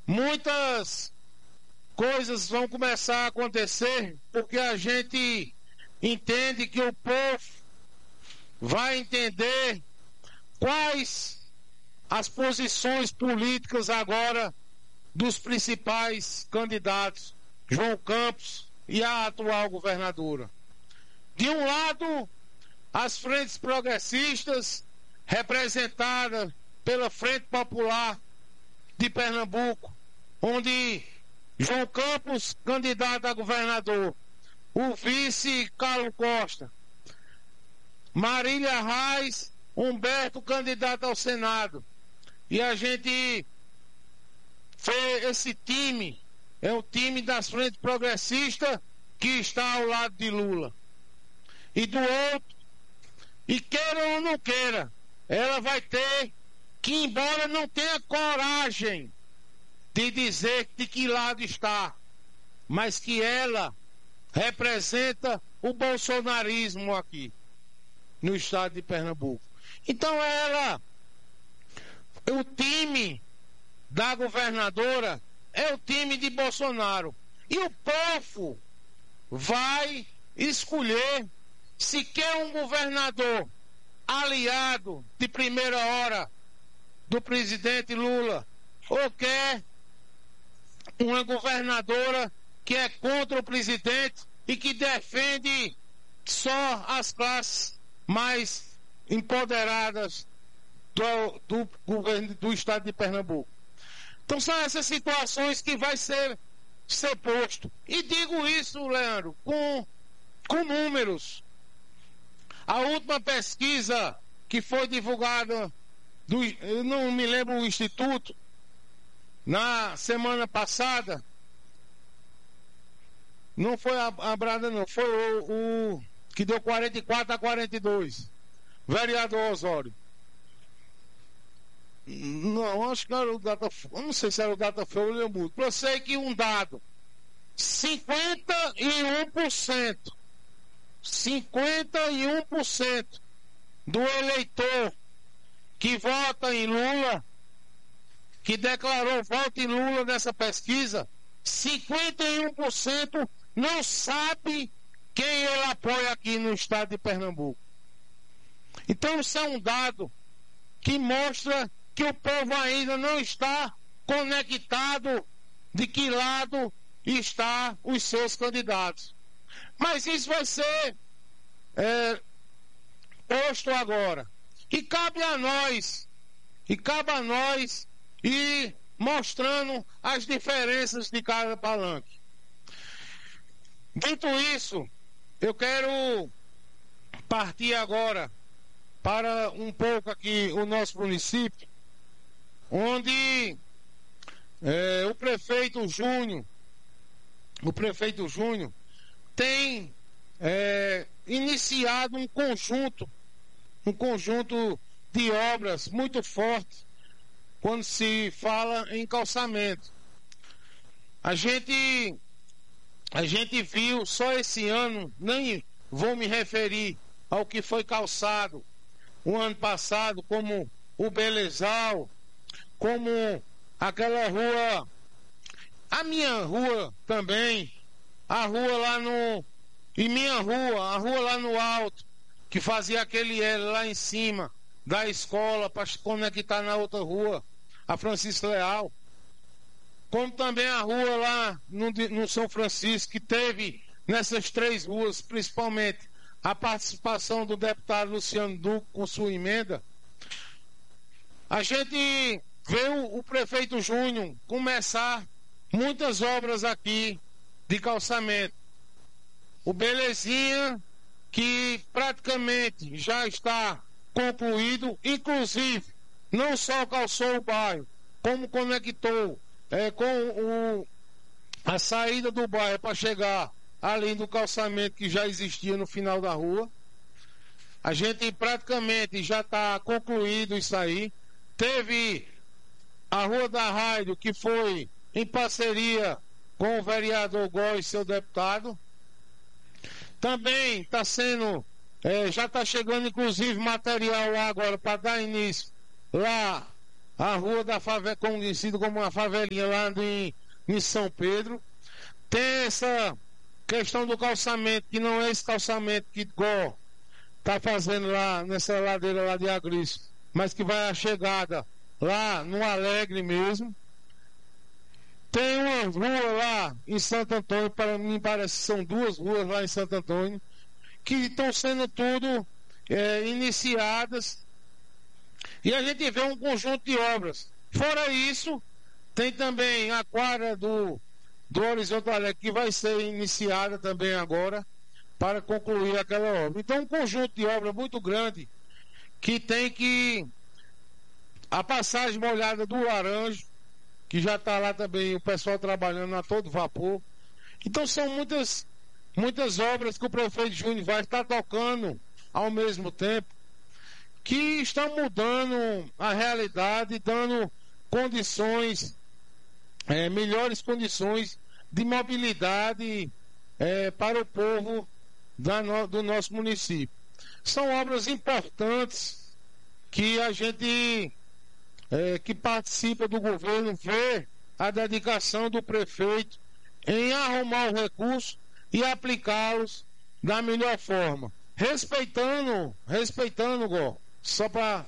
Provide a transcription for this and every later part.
muitas coisas vão começar a acontecer, porque a gente entende que o povo vai entender quais as posições políticas agora dos principais candidatos, João Campos e a atual governadora. De um lado, as frentes progressistas, representadas pela Frente Popular de Pernambuco, onde João Campos, candidato a governador, o vice Carlos Costa, Marília Reis, Humberto, candidato ao Senado. E a gente vê esse time, é o time das frentes progressistas que está ao lado de Lula. E do outro, e queira ou não queira, ela vai ter que, embora não tenha coragem de dizer de que lado está, mas que ela representa o bolsonarismo aqui no estado de Pernambuco. Então o time da governadora é o time de Bolsonaro. E o povo vai escolher se quer um governador aliado de primeira hora do presidente Lula ou quer uma governadora que é contra o presidente e que defende só as classes mais empoderadas do governo do estado de Pernambuco. Então são essas situações que vai ser posto. E digo isso, Leandro, com números. A última pesquisa que foi divulgada, eu não me lembro o instituto, na semana passada, não foi a Brada não, foi o que deu 44-42, vereador Osório. Não, acho que era o Datafolha, não sei se era o Datafolha ou o Mudo. Eu sei que um dado, 51% do eleitor que vota em Lula, que declarou voto em Lula nessa pesquisa, 51% não sabe quem ele apoia aqui no estado de Pernambuco. Então isso é um dado que mostra que o povo ainda não está conectado de que lado está os seus candidatos. Mas isso vai ser posto agora. E cabe a nós ir mostrando as diferenças de cada palanque. Dito isso, eu quero partir agora para um pouco aqui o nosso município, onde o prefeito Júnior tem iniciado um conjunto de obras muito forte quando se fala em calçamento. A gente viu só esse ano, nem vou me referir ao que foi calçado o ano passado, como o Belezal, como aquela rua, a minha rua também, a rua lá no, e minha rua, a rua lá no alto, que fazia aquele L lá em cima da escola para conectar na outra rua, a Francisco Leal, como também a rua lá no São Francisco, que teve nessas três ruas, principalmente, a participação do deputado Luciano Duque com sua emenda. A gente vê o prefeito Júnior começar muitas obras aqui de calçamento. O Belezinha, que praticamente já está concluído, inclusive não só calçou o bairro, como conectou com a saída do bairro para chegar além do calçamento que já existia no final da rua. A gente praticamente já está concluído isso aí. Teve a Rua da Rádio, que foi em parceria com o vereador Góes, seu deputado. Também está sendo, já está chegando inclusive material lá agora para dar início lá a rua da favela, conhecida como a favelinha lá em São Pedro. Tem essa questão do calçamento, que não é esse calçamento que igual tá fazendo lá nessa ladeira lá de Agrício, mas que vai a chegada lá no Alegre mesmo. Tem uma rua lá em Santo Antônio, para mim parece que são duas ruas lá em Santo Antônio, que estão sendo tudo iniciadas, e a gente vê um conjunto de obras. Fora isso, tem também a quadra do Horizonte Alegre, que vai ser iniciada também agora, para concluir aquela obra. Então, um conjunto de obra muito grande, que tem que... A passagem molhada do Laranjo, que já está lá também, o pessoal trabalhando a todo vapor. Então, são muitas obras que o prefeito Júnior vai estar tocando ao mesmo tempo, que estão mudando a realidade, dando condições, melhores condições de mobilidade para o povo do nosso município. São obras importantes que a gente que participa do governo vê a dedicação do prefeito em arrumar o recurso e aplicá-los da melhor forma. Respeitando, só para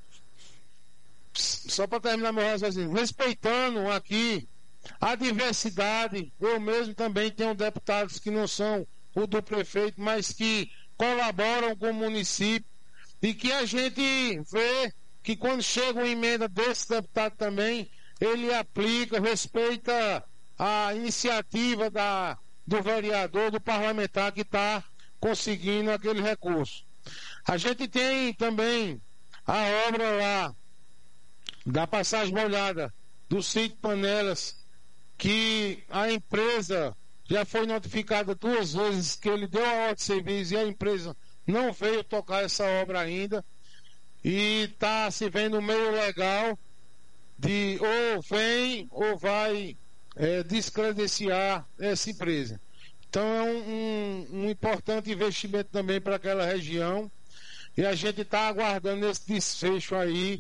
terminar meu raciocínio, respeitando aqui a diversidade. Eu mesmo também tenho deputados que não são o do prefeito, mas que colaboram com o município, e que a gente vê que quando chega uma emenda desse deputado também, ele aplica, respeita a iniciativa do vereador, do parlamentar que está conseguindo aquele recurso. A gente tem também a obra lá da passagem molhada do sítio Panelas, que a empresa já foi notificada 2 vezes que ele deu a ordem de serviço e a empresa não veio tocar essa obra ainda, e está se vendo meio legal de ou vem ou vai descredenciar essa empresa. Então é um importante investimento também para aquela região, e a gente está aguardando esse desfecho aí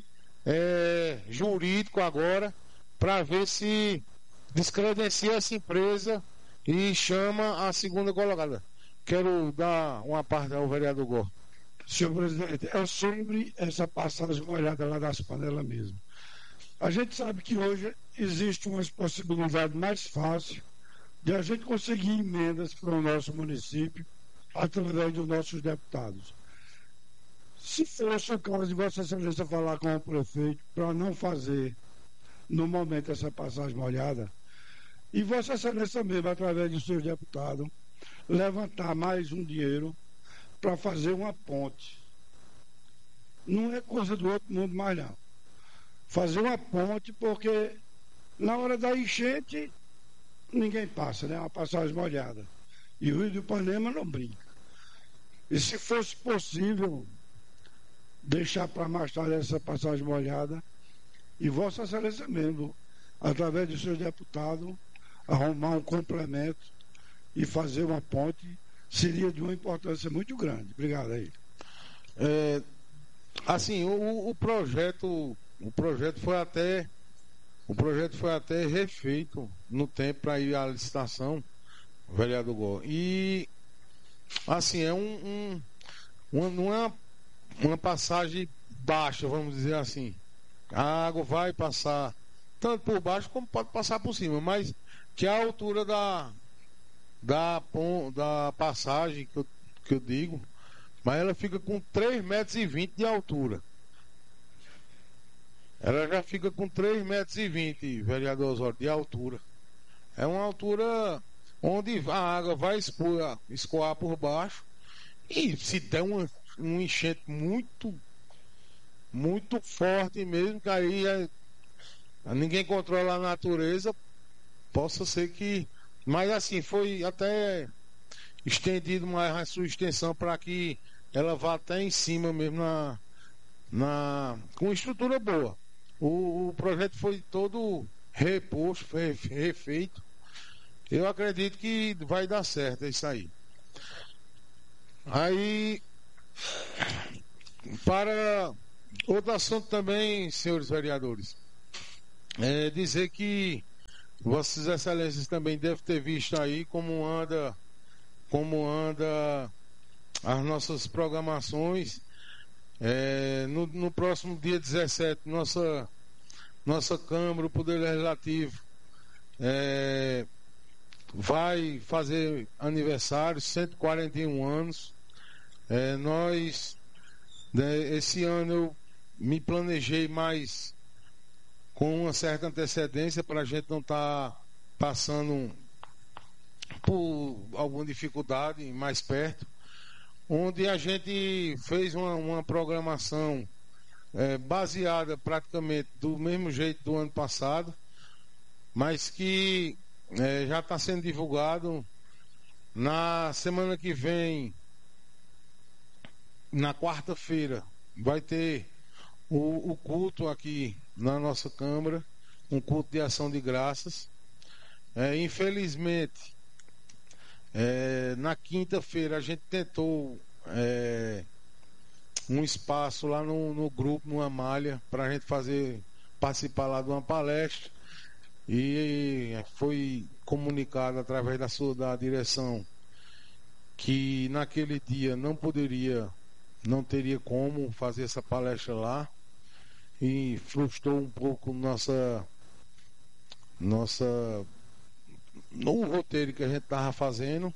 jurídico agora, para ver se descredencia essa empresa e chama a segunda colocada. Quero dar uma parte ao vereador Gó. Senhor presidente, é sobre essa passagem molhada lá das panelas mesmo. A gente sabe que hoje existe uma possibilidade mais fácil de a gente conseguir emendas para o nosso município através dos nossos deputados. Se fosse o caso de Vossa Excelência falar com o prefeito para não fazer no momento essa passagem molhada, e Vossa Excelência mesmo, através dos seus deputados, levantar mais um dinheiro para fazer uma ponte. Não é coisa do outro mundo mais não. Fazer uma ponte, porque na hora da enchente ninguém passa, né? Uma passagem molhada. E o Rio do Ipanema não brinca. E se fosse possível deixar para mais tarde essa passagem molhada, e Vossa Excelência mesmo, através dos seus deputados, arrumar um complemento e fazer uma ponte, seria de uma importância muito grande. Obrigado aí. Assim, o projeto foi até refeito no tempo para ir à licitação, vereador Gó. E assim, não é uma passagem baixa, vamos dizer assim. A água vai passar tanto por baixo como pode passar por cima, mas que a altura da passagem que eu digo, mas ela fica com 3,20 metros de altura. Ela já fica com 3,20 metros, vereador Osório, de altura. É uma altura onde a água vai escoar por baixo, e se der um enchente muito, muito forte mesmo, que aí ninguém controla a natureza, possa ser que... Mas assim, foi até estendido mais a sua extensão para que ela vá até em cima mesmo com estrutura boa. O projeto foi todo reposto, foi refeito. Eu acredito que vai dar certo isso aí. Aí, para outro assunto também, senhores vereadores. dizer que Vossas Excelências também devem ter visto aí como anda as nossas programações. No próximo dia 17, nossa Câmara, o Poder Legislativo, vai fazer aniversário, 141 anos. Esse ano eu me planejei mais com uma certa antecedência para a gente não estar passando por alguma dificuldade mais perto, onde a gente fez uma programação baseada praticamente do mesmo jeito do ano passado, mas que já está sendo divulgado. Na semana que vem, na quarta-feira, vai ter o culto aqui na nossa Câmara, um culto de ação de graças. Infelizmente, na quinta-feira a gente tentou um espaço lá no grupo, numa malha, para a gente participar lá de uma palestra, e foi comunicado através da direção que naquele dia não teria como fazer essa palestra lá, e frustrou um pouco no roteiro que a gente estava fazendo.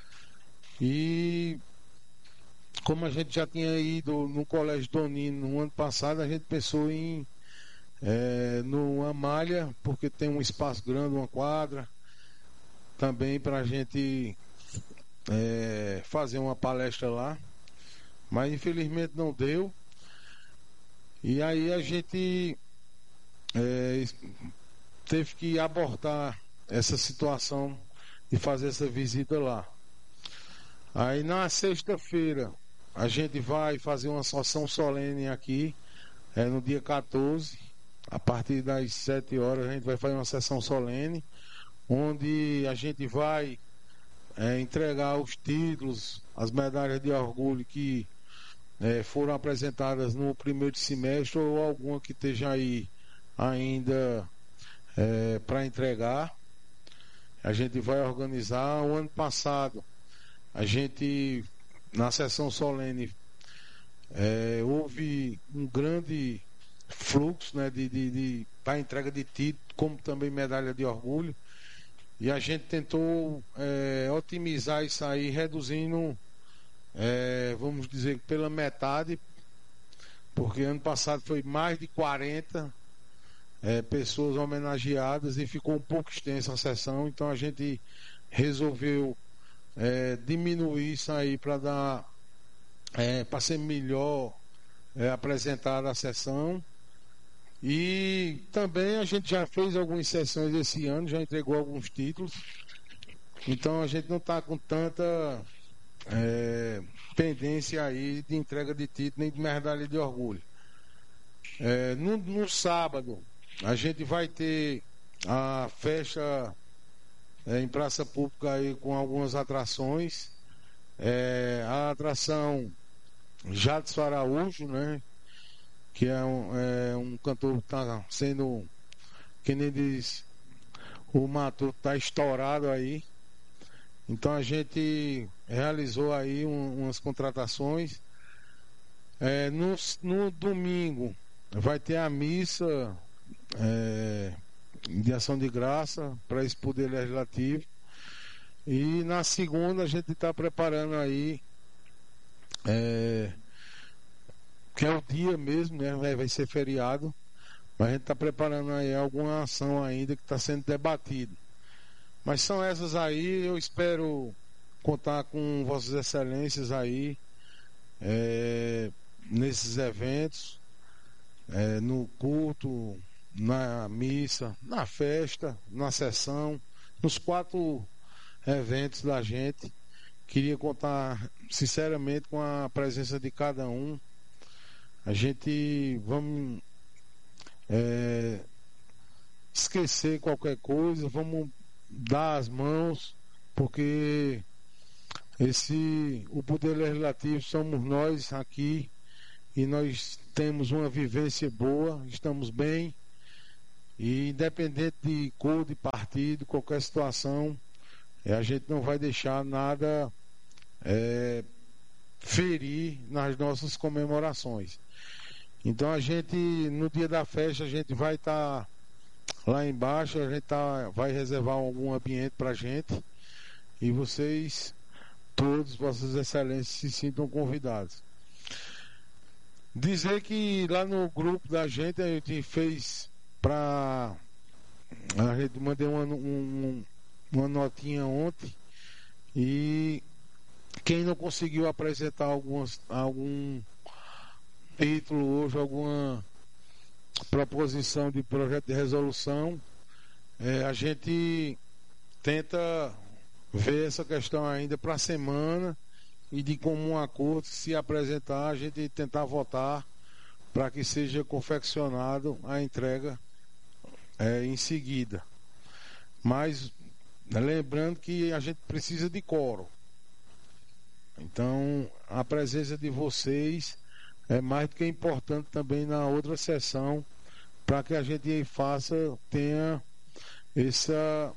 E como a gente já tinha ido no Colégio Donino no ano passado, a gente pensou em numa malha, porque tem um espaço grande, uma quadra, também para a gente fazer uma palestra lá, mas infelizmente não deu. E aí a gente teve que abortar essa situação e fazer essa visita lá. Aí na sexta-feira a gente vai fazer uma sessão solene aqui, no dia 14, a partir das 7 horas a gente vai fazer uma sessão solene, onde a gente vai entregar os títulos, as medalhas de orgulho que foram apresentadas no primeiro semestre, ou alguma que esteja aí ainda para entregar. A gente vai organizar. O ano passado, a gente, na sessão solene, houve um grande fluxo, né, para entrega de título, como também medalha de orgulho, e a gente tentou otimizar isso aí, reduzindo, vamos dizer, pela metade, porque ano passado foi mais de 40 pessoas homenageadas e ficou um pouco extensa a sessão. Então a gente resolveu diminuir isso aí para ser melhor apresentada a sessão. E também a gente já fez algumas sessões esse ano, já entregou alguns títulos, então a gente não está com tanta pendência aí de entrega de título nem de medalha de orgulho. No sábado a gente vai ter a festa em praça pública aí, com algumas atrações. A atração Jadson Araújo, né, que é um cantor que está sendo, que nem diz, o Matuto está estourado aí. Então a gente realizou aí umas contratações. No domingo vai ter a missa de ação de graça para esse Poder Legislativo. E na segunda a gente está preparando aí, que é o dia mesmo, né? Vai ser feriado, mas a gente está preparando aí alguma ação ainda que está sendo debatida. Mas são essas aí. Eu espero contar com Vossas Excelências aí nesses eventos, no culto, na missa, na festa, na sessão, nos 4 eventos da gente. Queria contar sinceramente com a presença de cada um. A gente vamos esquecer qualquer coisa, vamos dar as mãos, porque o Poder Legislativo somos nós aqui, e nós temos uma vivência boa, estamos bem, E independente de cor, de partido, qualquer situação, a gente não vai deixar nada ferir nas nossas comemorações. Então a gente, no dia da festa, a gente vai estar lá embaixo, a gente vai reservar algum ambiente para a gente, e vocês, todos, Vossas Excelências, se sintam convidados. Dizer que lá no grupo da gente, a gente fez a gente mandei uma notinha ontem, e quem não conseguiu apresentar algum título hoje, alguma proposição de projeto de resolução, a gente tenta ver essa questão ainda para a semana, e de comum acordo, se apresentar, a gente tentar votar para que seja confeccionado a entrega em seguida. Mas lembrando que a gente precisa de quórum. Então a presença de vocês é mais do que importante também na outra sessão, para que a gente tenha essa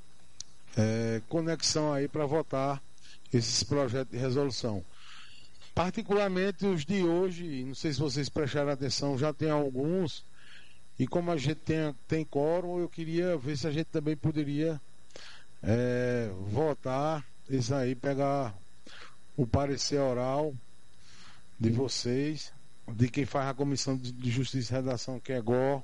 conexão aí para votar esses projetos de resolução. Particularmente os de hoje, não sei se vocês prestaram atenção, já tem alguns, e como a gente tem quórum, eu queria ver se a gente também poderia votar isso aí, pegar o parecer oral de vocês, de quem faz a Comissão de Justiça e Redação, que é Gó,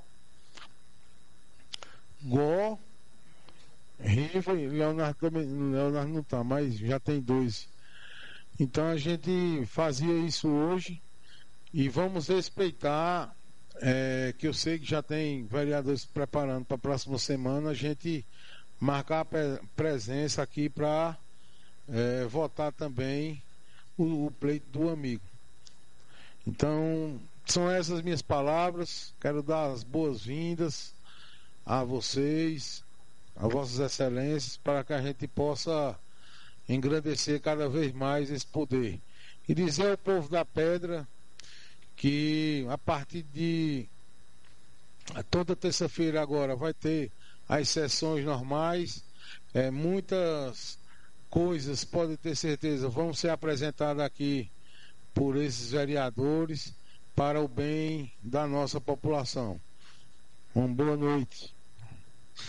Riva e Leonardo não está, mas já tem 2. Então a gente fazia isso hoje, e vamos respeitar, que eu sei que já tem vereadores se preparando para a próxima semana, a gente marcar a presença aqui para votar também o pleito do amigo. Então, são essas minhas palavras. Quero dar as boas-vindas a vocês, a Vossas Excelências, para que a gente possa engrandecer cada vez mais esse poder. E dizer ao povo da Pedra que a partir de toda terça-feira agora vai ter as sessões normais, muitas coisas, pode ter certeza, vão ser apresentadas aqui por esses vereadores para o bem da nossa população. Uma boa noite.